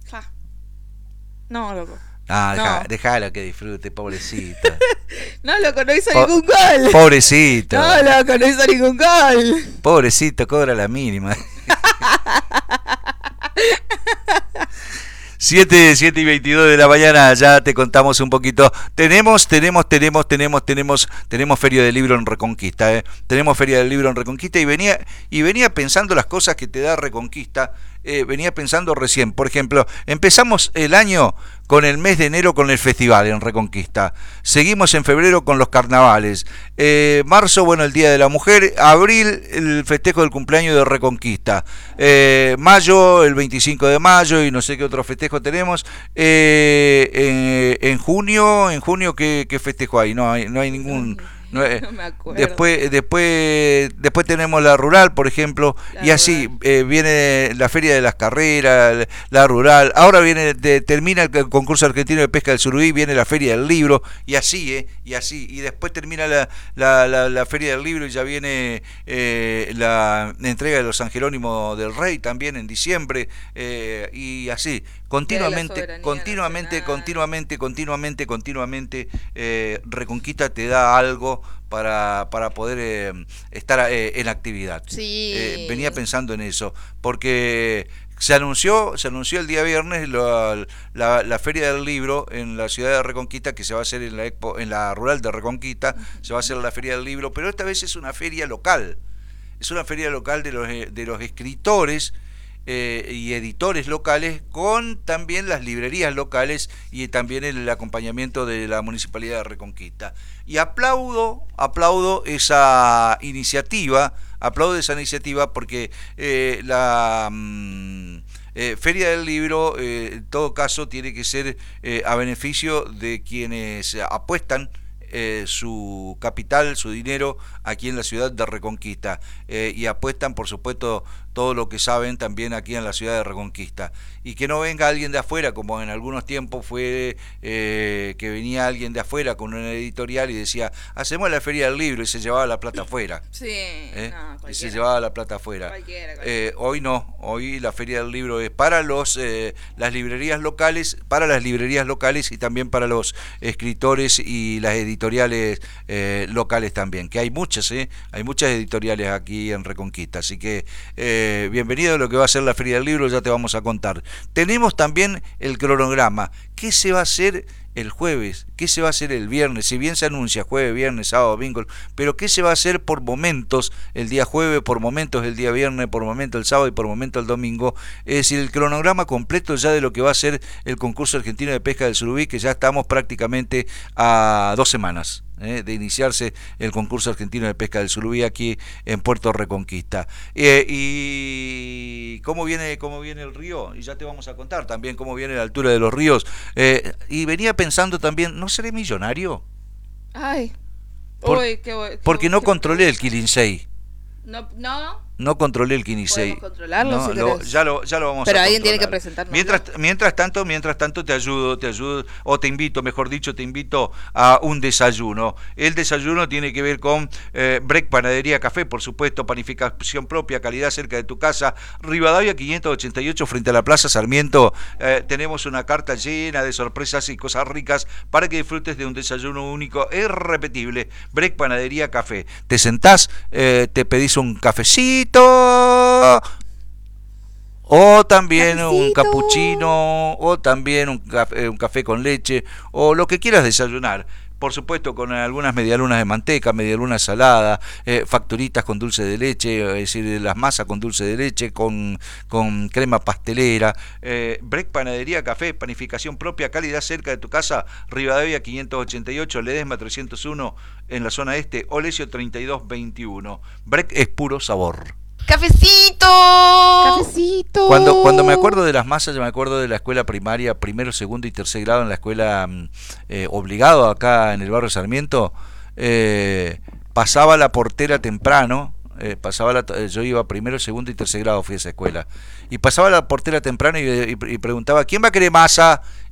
Ja. No, loco. Ah, No. déjalo que disfrute, pobrecito. No, loco, no hizo Po- ningún gol. No, pobrecito. loco, no hizo ningún gol. Pobrecito, cobra la mínima. 7 y 22 de la mañana, ya te contamos un poquito. Tenemos Feria del Libro en Reconquista, ¿eh? Tenemos Feria del Libro en Reconquista y venía pensando las cosas que te da Reconquista. Venía pensando recién, por ejemplo, empezamos el año con el mes de enero con el festival en Reconquista. Seguimos en febrero con los carnavales. Marzo, bueno, el Día de la Mujer. Abril, el festejo del cumpleaños de Reconquista. Mayo, el 25 de mayo y no sé qué otro festejo tenemos. En junio ¿qué festejo hay? No hay ningún. No, No me acuerdo. después tenemos la rural, por ejemplo, La y así rural. viene la feria de las carreras, la rural. Ahora termina el concurso argentino de pesca del Surubí, viene la feria del libro, y así, y después termina la feria del libro y ya viene la entrega de los Angelónimos del Rey también en diciembre, y así Día de la continuamente, soberanía continuamente, nacional. continuamente, continuamente, continuamente, Reconquista te da algo para poder estar en actividad. Venía Sí. pensando en eso, porque se anunció el día viernes la Feria del Libro en la ciudad de Reconquista, que se va a hacer en la rural de Reconquista, se va a hacer la Feria del Libro, pero esta vez es una feria local. Es una feria local de los escritores y editores locales, con también las librerías locales y también el acompañamiento de la Municipalidad de Reconquista. Y aplaudo esa iniciativa porque Feria del Libro, en todo caso, tiene que ser a beneficio de quienes apuestan su capital, su dinero aquí en la ciudad de Reconquista, y apuestan, por supuesto, todo lo que saben también aquí en la ciudad de Reconquista. Y que no venga alguien de afuera, como en algunos tiempos fue que venía alguien de afuera con una editorial y decía, hacemos la Feria del Libro, y se llevaba la plata afuera. Sí, no, Y se cualquiera. llevaba la plata afuera. Cualquiera. Hoy no, hoy la Feria del Libro es para las librerías locales, y también para los escritores y las editoriales locales también, que hay muchas editoriales aquí en Reconquista, así que bienvenido a lo que va a ser la Feria del Libro, ya te vamos a contar. Tenemos también el cronograma, ¿qué se va a hacer el jueves? ¿Qué se va a hacer el viernes? Si bien se anuncia jueves, viernes, sábado, domingo, pero ¿qué se va a hacer por momentos el día jueves, por momentos el día viernes, por momentos el sábado y por momentos el domingo? Es decir, el cronograma completo ya de lo que va a ser el concurso argentino de pesca del Surubí, que ya estamos prácticamente a 2 semanas de iniciarse el concurso argentino de pesca del Surubí aquí en Puerto Reconquista. Y cómo viene el río, y ya te vamos a contar también cómo viene la altura de los ríos. Y venía pensando también, ¿no seré millonario? Ay. Por, Uy, porque no qué controlé el pregunta. Quilinxey. No, no. No controlé el Podemos 16. controlarlo No, si querés. ya lo vamos Pero a alguien tiene que controlar. presentárnoslo. Mientras tanto te ayudo, o te invito, mejor dicho, te invito a un desayuno. El desayuno tiene que ver con Break Panadería Café, por supuesto, panificación propia, calidad cerca de tu casa. Rivadavia 588, frente a la Plaza Sarmiento. Tenemos una carta llena de sorpresas y cosas ricas para que disfrutes de un desayuno único e irrepetible. Break Panadería Café. Te sentás, te pedís un cafecito, o también un Cafecito. capuchino, o también un café con leche, o lo que quieras desayunar. Por supuesto, con algunas medialunas de manteca, medialunas salada, facturitas con dulce de leche, es decir, las masas con dulce de leche, con crema pastelera. Break Panadería Café, panificación propia, calidad cerca de tu casa. Rivadavia 588, Ledesma 301 en la zona este, Olesio 3221. Break es puro sabor. ¡Cafecito! Cafecito. Cuando me acuerdo de las masas, yo me acuerdo de la escuela primaria, primero, segundo y tercer grado, en la escuela obligado acá en el barrio Sarmiento. Pasaba la portera temprano. Yo iba primero, segundo y tercer grado, fui a esa escuela, y pasaba la portera temprano y preguntaba, ¿quién va a querer masa?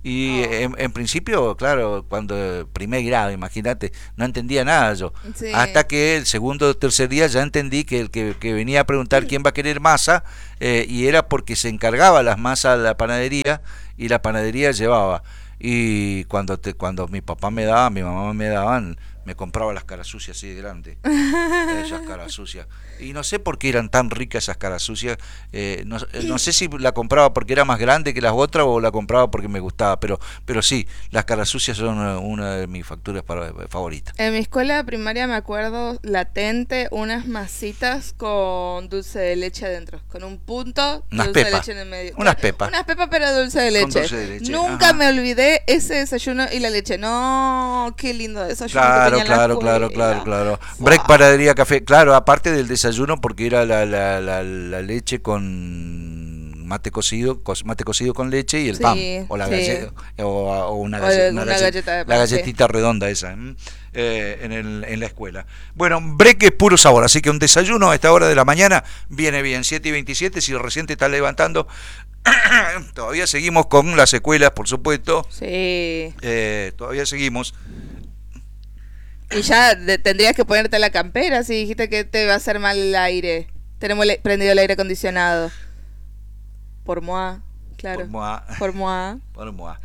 Y en principio, claro, cuando primer grado, imagínate, no entendía nada yo. Sí. Hasta que el segundo o tercer día ya entendí que el que venía a preguntar quién va a querer masa, y era porque se encargaba las masas de la panadería y la panadería llevaba. Y cuando mi papá me daba, mi mamá me daban, me compraba las caras sucias así de grandes. Esas caras sucias. Y no sé por qué eran tan ricas esas caras sucias. No sé si la compraba porque era más grande que las otras o la compraba porque me gustaba. Pero sí, las caras sucias son una de mis facturas favoritas. En mi escuela primaria me acuerdo latente unas masitas con dulce de leche adentro, con un punto de Unas dulce de pepas. leche en el medio. Unas pepas. Unas pepas pero dulce de Con leche. dulce de leche, Nunca ajá. me olvidé ese desayuno y la leche. No, qué lindo desayuno que Claro, tenía en la claro, escuela. claro. Fua. Break, panadería, café. Claro, aparte del desayuno, porque era la leche con mate cocido con leche y el Sí, pan. O la sí. galleta, o una, O una una galleta de la pan, sí. galletita redonda esa, en la escuela. Bueno, break es puro sabor, así que un desayuno a esta hora de la mañana viene bien. 7:27, si recién te estás levantando. Todavía seguimos con las secuelas, por supuesto. Sí. Todavía seguimos. Y ya tendrías que ponerte la campera si dijiste que te va a hacer mal el aire. Tenemos prendido el aire acondicionado. Por moi, claro. Por moi. Por moi. Por moi.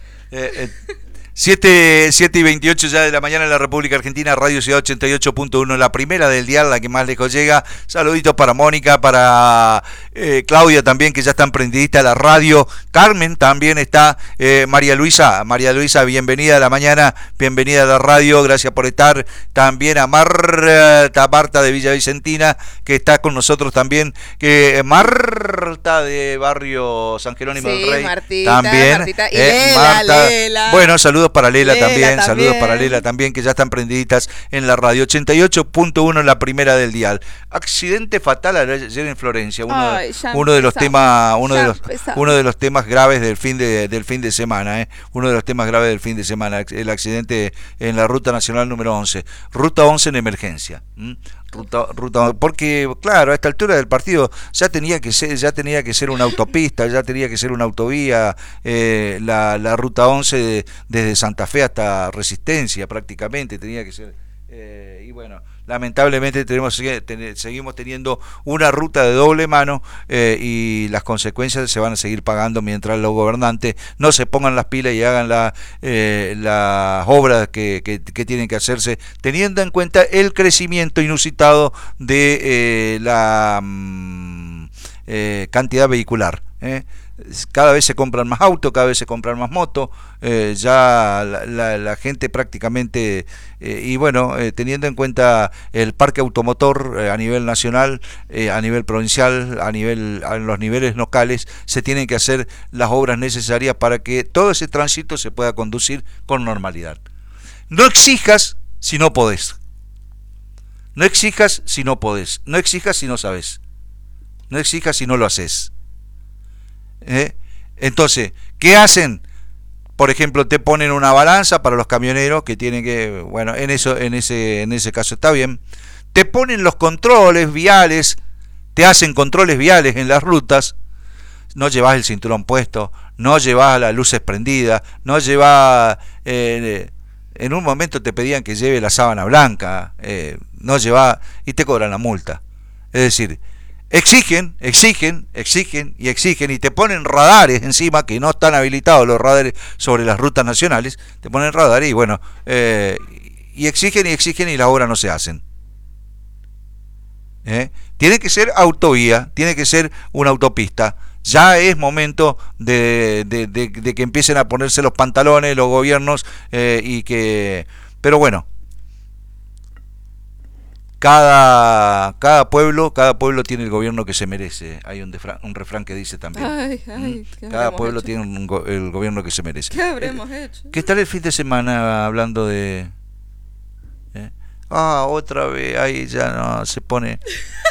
7:28 ya de la mañana en la República Argentina, Radio Ciudad 88.1, la primera del dial, la que más lejos llega. Saluditos para Mónica, para Claudia también, que ya están prendidita a la radio. Carmen también está. María Luisa, bienvenida a la mañana, bienvenida a la radio, gracias por estar. También a Marta de Villa Vicentina, que está con nosotros también. Marta de Barrio San Jerónimo del Rey. Martita, también. Martita. Y Lela. Bueno, saludos para Lela también, saludos para Lela también, que ya están prendiditas en la radio 88.1, la primera del dial. Accidente fatal ayer en Florencia, uno de los temas graves del fin de semana, uno de los temas graves del fin de semana, el accidente en la ruta nacional número 11, ruta 11 en emergencia. Ruta, porque claro, a esta altura del partido ya tenía que ser una autopista, ya tenía que ser una autovía, la ruta 11 desde Santa Fe hasta Resistencia prácticamente tenía que ser, y bueno, lamentablemente seguimos teniendo una ruta de doble mano, y las consecuencias se van a seguir pagando mientras los gobernantes no se pongan las pilas y hagan las obras que tienen que hacerse, teniendo en cuenta el crecimiento inusitado de la cantidad vehicular. Cada vez se compran más autos, cada vez se compran más motos, ya la gente prácticamente, y bueno, teniendo en cuenta el parque automotor a nivel nacional, a nivel provincial, a los niveles locales, se tienen que hacer las obras necesarias para que todo ese tránsito se pueda conducir con normalidad. No exijas si no podés. No exijas si no podés. No exijas si no sabes. No exijas si no lo haces. Entonces, ¿qué hacen? Por ejemplo, te ponen una balanza para los camioneros que tienen que, bueno, en ese caso está bien. Te ponen los controles viales, te hacen controles viales en las rutas. No llevas el cinturón puesto, no llevas las luces prendidas, no llevas, en un momento te pedían que lleve la sábana blanca, no llevas y te cobran la multa. Es decir, exigen y te ponen radares encima, que no están habilitados los radares sobre las rutas nacionales, te ponen radares y bueno, y exigen y las obras no se hacen. Tiene que ser autovía, tiene que ser una autopista. Ya es momento de que empiecen a ponerse los pantalones los gobiernos, pero bueno, cada pueblo tiene el gobierno que se merece. Hay un refrán que dice también. Cada pueblo tiene el gobierno que se merece. ¿Qué habremos hecho? ¿Qué tal el fin de semana hablando de... otra vez, ahí ya no se pone...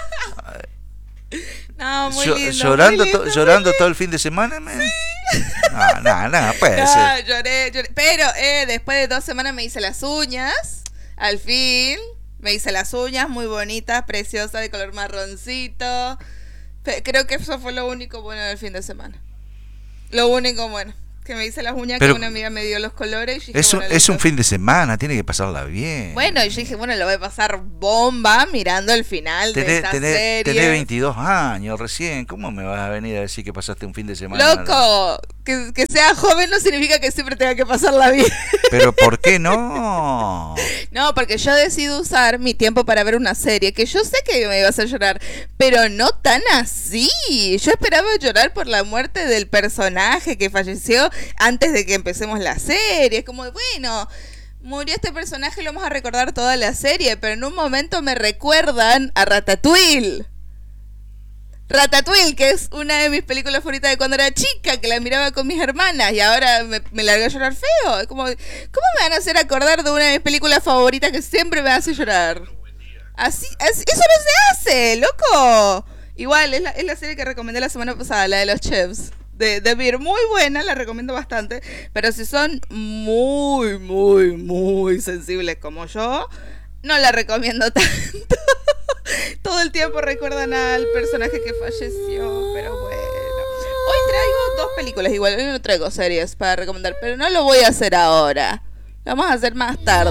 No, muy lindo, llorando, muy lindo, llorando todo el fin de semana. Sí. No, puede ser. Lloré. Pero después de 2 semanas me hice las uñas. Al fin. Me hice las uñas muy bonitas, preciosas, de color marroncito. Creo que eso fue lo único bueno del fin de semana. Lo único bueno. que me hice las uñas, Pero que una amiga me dio los colores. Y dije, es un, bueno, es un listo. fin de semana, tiene que pasarla bien. Bueno, y yo dije, bueno, lo voy a pasar bomba mirando el final de esta serie. Tenés 22 años recién, ¿cómo me vas a venir a decir que pasaste un fin de semana? Loco, que sea joven no significa que siempre tenga que pasarla bien. Pero ¿por qué no? No, porque yo decido usar mi tiempo para ver una serie que yo sé que me iba a hacer llorar, pero no tan así. Yo esperaba llorar por la muerte del personaje que falleció antes de que empecemos la serie. Es como, bueno, murió este personaje, lo vamos a recordar toda la serie, pero en un momento me recuerdan a Ratatouille. Ratatouille, que es una de mis películas favoritas de cuando era chica, que la miraba con mis hermanas y ahora me largué a llorar feo. Es como, ¿cómo me van a hacer acordar de una de mis películas favoritas que siempre me hace llorar? Así, eso no se hace, loco. Igual, es la serie que recomendé la semana pasada, la de los chefs. De Beer, muy buena, la recomiendo bastante. Pero si son muy, muy, muy sensibles como yo, no la recomiendo tanto. Todo el tiempo recuerdan al personaje que falleció, pero bueno. Hoy traigo 2 películas, igual hoy no traigo series para recomendar, pero no lo voy a hacer ahora. Lo vamos a hacer más tarde.